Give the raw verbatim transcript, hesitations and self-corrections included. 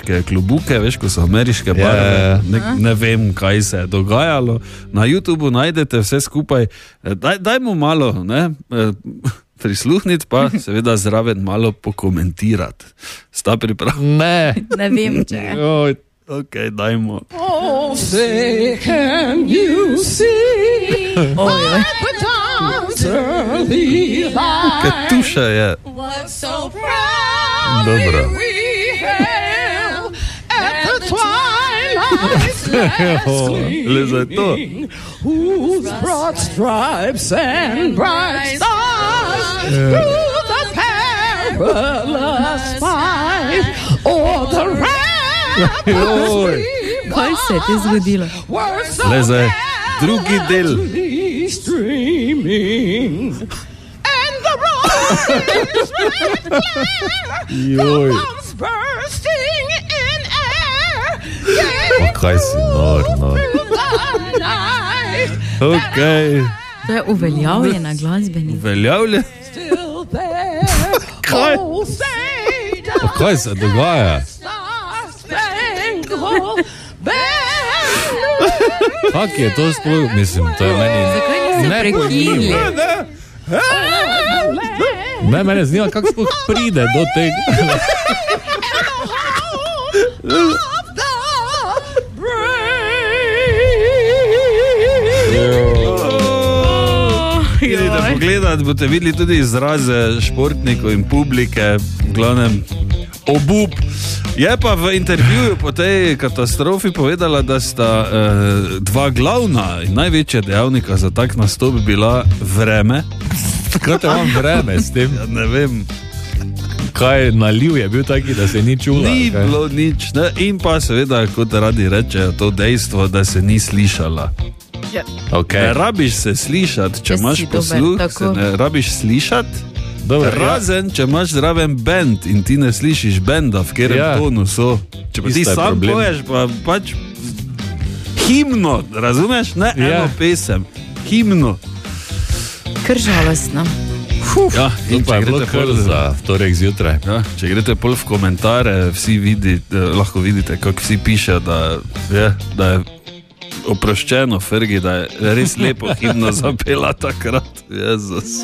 ameriške klubuke, veš, ko so ameriške barve, yeah. ne, ne vem, kaj se je dogajalo. Na YouTubeu najdete vse skupaj. Daj, dajmo malo, ne, prisluhniti, pa seveda zraven malo pokomentirati. Sta pripravljeni? Ne. Ne vem, če. Oj, ok, dajmo. Oh, say, can you see? Oj, Ketuša je. So proud Dobro. we hail at the twilight's last Le za to. gleaming, whose broad stripes and bright stars through the perilous fight o'er the ramparts kaj se je ti zgodilo? were so Le za drugi del. gallantly streaming. And the roses Joj. bombs bursting in air Pa kaj si nor, nor. Ok, To je uveljavljena glasbenica. veljavlja. Still there. Kaj? Oh, say Pa kaj se dogaja? Star-Spangled Banner. Kak je to sploh, mislim, to je meni... Zakaj niste prekinili? Ne, mene zanima, kako sploh pride do tega. Of the Idite pogledat, boste videli tudi izraze športnikov in publike, v glavnem obup. Je pa v intervjuju po tej katastrofi povedala, da sta eh, dva glavna in največja dejavnika za tak nastop bila vreme. Kaj te imam vreme s tem? Ja, ne vem, Kaj naliv je bil taki, da se ni čula? ni kaj? bilo nič. Ne? In pa seveda, kot radi rečejo, to dejstvo, da se ni slišala. Okay. Ne rabiš se slišati, če Če imaš si dober, posluh, tako. se ne rabiš slišati. Dobro, ja. Razen, če imaš zraven bend in ti ne slišiš benda, v katerem Ja. tonu so. Če pa ti Isto je sam problem. poješ, pa pač himno, razumeš? Ne eno Ja. pesem, himno. Kar žalostno. Ja, in To pa če je bilo grete, kar pol, za vtorek zjutraj. ja, če grete pol v komentare, vsi vidi, eh, lahko vidite, kako vsi pišejo, da, je, da je oproščeno Fergi, da je res lepo himno zapela takrat. Jezus.